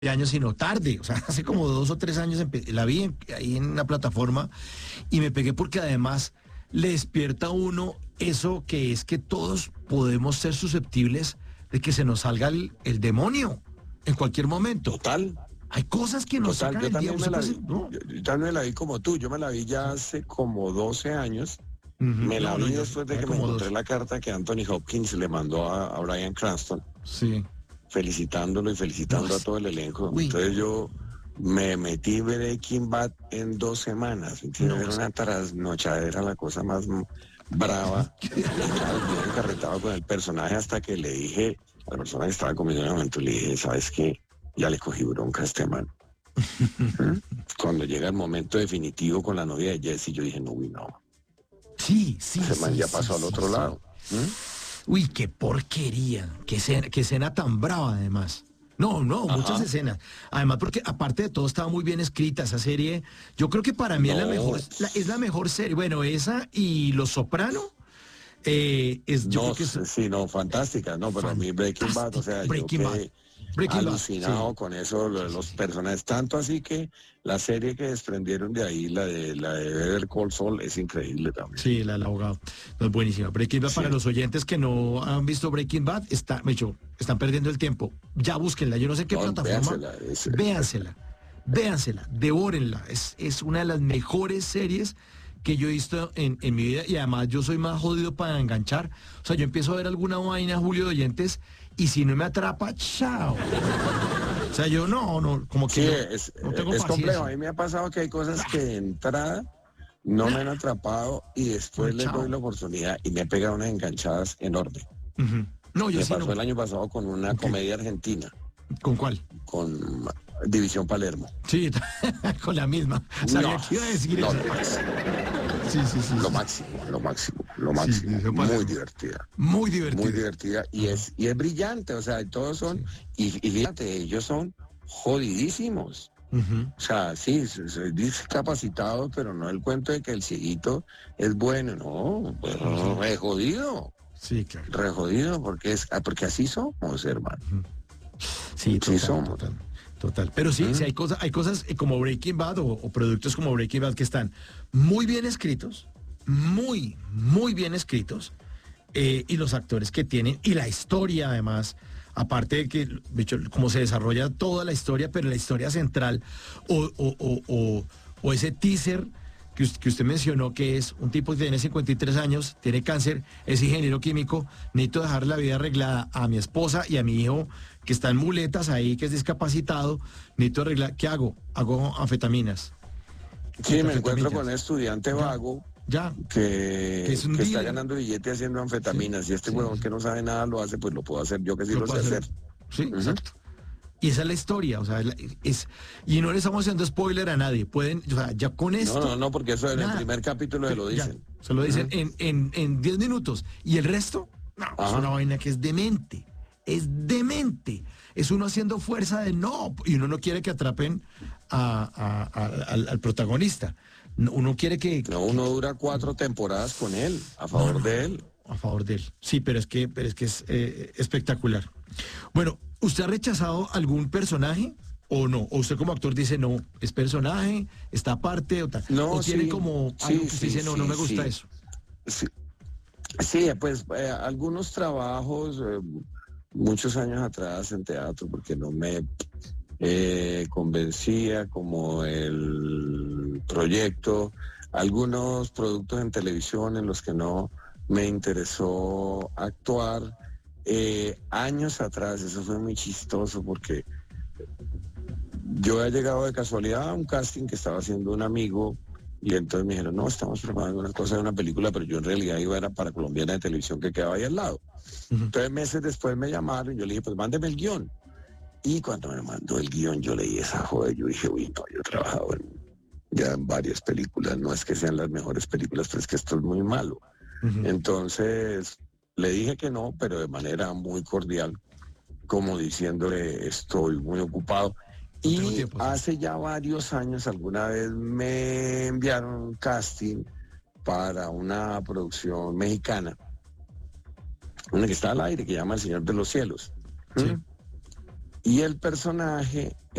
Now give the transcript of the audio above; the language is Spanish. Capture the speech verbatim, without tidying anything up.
años, sino tarde, o sea, hace como dos o tres años empe- la vi en- ahí en una plataforma y me pegué porque además le despierta a uno eso que es que todos podemos ser susceptibles de que se nos salga el, el demonio en cualquier momento. Total, Hay cosas que nos total. sacan Yo el diablo. también me ¿Usted la puede vi. ser? No. Yo, yo también me la vi como tú. Yo me la vi ya hace como doce años. Ujú. Me la No, no, vi yo después de era que me como encontré dos. la carta que Anthony Hopkins le mandó a, a Bryan Cranston, Sí. felicitándolo y No, felicitando a es- todo el elenco. uy, Entonces yo me metí Breaking Bad en dos semanas. ¿Entiendes? no, Era es una trasnochadera, la cosa más m- brava. Y claro, yo encarretado con el personaje hasta que le dije a la persona que estaba conmigo en el momento, le dije, ¿sabes qué? Ya le cogí bronca a este man. ¿Mm? Cuando llega el momento definitivo con la novia de Jesse, yo dije, no, uy, no. sí, sí, Ese man sí, ya sí, pasó al sí, otro sí. lado. ¿Mm? Uy, qué porquería, qué escena, qué escena tan brava además. No, no, muchas Ajá. escenas. Además, porque aparte de todo estaba muy bien escrita esa serie. Yo creo que para mí es la mejor, No, la- es la mejor serie. Bueno, esa y Los Soprano, eh, es, yo no, creo que es sí, no, fantástica, no, pero a mí Breaking Bad, o fantástica. sea, yo Breaking Bad. quedé Breaking Bad, sí. alucinado con eso, lo de Sí, sí, los sí. personajes, tanto así que la serie que desprendieron de ahí, la de la de Better Call Saul, es increíble también. Sí, la del abogado. No, es buenísima. Breaking Bad, Sí, para los oyentes que no han visto Breaking Bad, está, me hecho, están perdiendo el tiempo. Ya búsquenla. Yo no sé qué no, plataforma. véansela, es, Véansela. Véansela. Devórenla. Es, es una de las mejores series que yo he visto en, en mi vida. Y además yo soy más jodido para enganchar. O sea, yo empiezo a ver alguna vaina, Julio, de oyentes, y si no me atrapa, chao. O sea, yo no, no, como que sí, no, es, no tengo es complejo. A paciencia. mí me ha pasado que hay cosas que de entrada no me han atrapado y No, después les doy chao. la oportunidad y me he pegado unas enganchadas enormes. Ujú. No, yo Me sí no. pasó el año pasado con una Ok. comedia argentina, ¿Con cuál? con División Palermo. Sí, con la misma. Sabía No, que iba a decir no, eso. lo máximo, Sí, sí, sí. lo Sí, máximo, lo máximo, lo sí, máximo. División Muy Palermo. divertida, Muy muy divertida. divertida y Ajá. es, y es brillante, o sea, todos son, Sí. y, y fíjate, ellos son jodidísimos. Ujú. O sea, sí, soy soy discapacitado, pero no el cuento de que el cieguito es bueno, no, pues, No, sí. re jodido, Sí, claro. re jodido, porque es, ah, porque así somos, hermano, Sí, sí total, somos. total. Total. Pero sí, sí ¿Mm? hay cosas, hay cosas eh, como Breaking Bad o, o productos como Breaking Bad que están muy bien escritos, muy, muy bien escritos, eh, y los actores que tienen, y la historia además, aparte de que, de hecho, como se desarrolla toda la historia, pero la historia central, o, o, o, o, o ese teaser que, us- que usted mencionó, que es un tipo que tiene cincuenta y tres años, tiene cáncer, es ingeniero químico, necesito dejar la vida arreglada a mi esposa y a mi hijo, que está en muletas ahí, que es discapacitado, necesito arreglar, ¿qué hago? Hago anfetaminas. Sí, me encuentro Metanfetaminas. con un estudiante Ya, vago ya, que que, es un que está dealer. ganando billete haciendo Sí, anfetaminas. Y este sí, huevón sí. que no sabe nada lo hace, pues lo puedo hacer yo que sí Lo lo sé puedo hacer. hacer. Sí, Ujú. exacto. Y esa es la historia, o sea, es, la- es- y no le estamos haciendo spoiler a nadie. Pueden, o sea, ya con No, no, esto, no, porque eso en el nada, primer capítulo se que lo ya, dicen. se lo dicen Ujú. en, en, en diez minutos. Y el resto, no, es una Ajá. vaina que es demente. Es demente. Es uno haciendo fuerza de no, y uno no quiere que atrapen a- a- a- al, al protagonista. No, uno quiere que, No, que- uno que- dura cuatro temporadas con él, a no, favor no, de no, él. a favor de él. Sí, pero es que, pero es que es eh, espectacular. Bueno, ¿usted ha rechazado algún personaje o no? ¿O usted como actor dice no, es personaje, está aparte o tal? ¿O No, tiene sí, como algo sí, que usted sí, dice no, no sí, me gusta sí. eso? Sí, sí, pues eh, algunos trabajos, eh, muchos años atrás en teatro, porque no me eh, convencía como el proyecto, algunos productos en televisión en los que no me interesó actuar. Eh, años atrás, eso fue muy chistoso porque yo he llegado de casualidad a un casting que estaba haciendo un amigo y entonces me dijeron, no, estamos preparando una cosa de una película, pero yo en realidad iba era para Colombiana de Televisión que quedaba ahí al lado. Ujú. Entonces meses después me llamaron y yo le dije, pues mándeme el guión. Y cuando me mandó el guión, yo leí esa joda y yo dije, uy, no, yo he trabajado en, ya en varias películas, no es que sean las mejores películas, pero es que esto es muy malo. Ujú. Entonces le dije que no, pero de manera muy cordial, como diciéndole, estoy muy ocupado. No tengo Y tiempo, sí. hace ya varios años, alguna vez me enviaron un casting para una producción mexicana, una que está al aire, que llama El Señor de los Cielos. ¿Mm? Sí. y el personaje